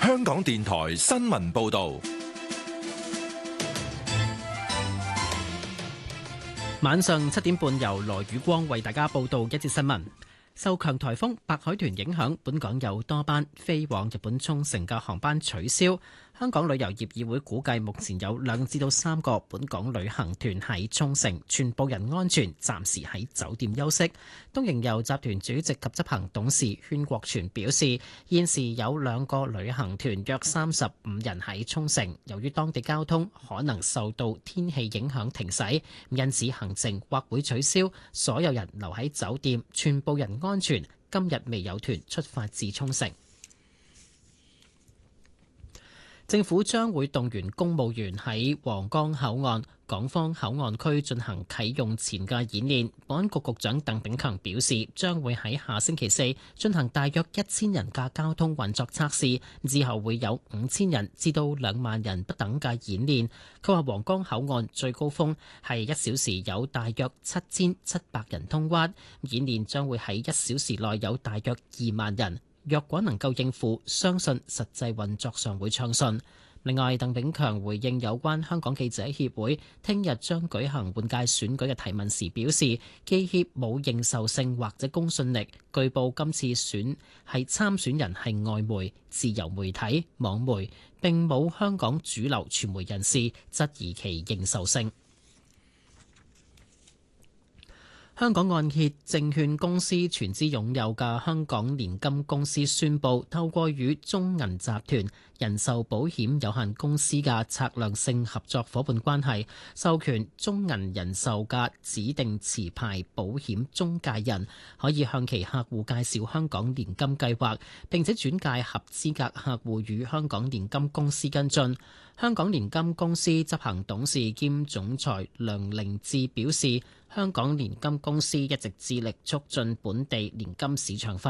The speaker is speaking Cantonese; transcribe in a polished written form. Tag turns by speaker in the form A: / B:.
A: 香港電台新聞報道。
B: 晚上7點半，由羅宇光為大家報道一節新聞。受強颱風白海豚影響，本港有多班飛往日本沖繩嘅航班取消。香港旅遊業議會估計，目前有2至3個本港旅行團喺沖繩，全部人安全，暫時喺酒店休息。東瀛遊集團主席及執行董事禤國全表示，現時有2個旅行團約35人喺沖繩，由於當地交通可能受到天氣影響停駛，因此行程或會取消，所有人留喺酒店，全部人安全。今日未有團出發至沖繩。政府將會動員公務員喺皇崗口岸、港方口岸區進行啟用前嘅演練。保安局局長鄧炳強表示，將會喺下星期4進行大約1000人嘅交通運作測試，之後會有5000人至到2萬人不等嘅演練。佢話皇崗口岸最高峰係1小時有大約7700人通關，演練將會喺1小時內有大約2萬人。若果能夠應付，相信實際運作上會暢順。另外，鄧炳強回應有關香港記者協會聽日將舉行換屆選舉嘅提問時表示，記協冇認受性或者公信力。據報今次參選人係外媒、自由媒體、網媒，並冇香港主流傳媒人士，質疑其認受性。香港按揭證券公司全資擁有嘅香港年金公司宣布，透過與中銀集團人壽保險有限公司嘅策略性合作夥伴關係，授權中銀人壽嘅指定持牌保險中介人可以向其客戶介紹香港年金計劃，並且轉介合資格客戶與香港年金公司跟進。香港年金公司執行董事兼總裁梁凌志表示，香港年金公司一直致力促進本地年金市場發